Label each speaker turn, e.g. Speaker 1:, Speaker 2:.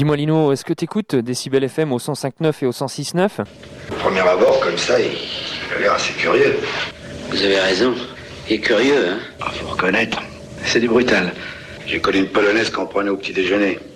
Speaker 1: Dis-moi Lino, est-ce que t'écoutes Décibel FM au 105.9 et au 106.9 ?
Speaker 2: Au premier abord, comme ça, il a l'air assez curieux.
Speaker 3: Vous avez raison. Il est curieux, hein ?
Speaker 2: Faut reconnaître, c'est du brutal. J'ai connu une polonaise qu'on prenait au petit déjeuner.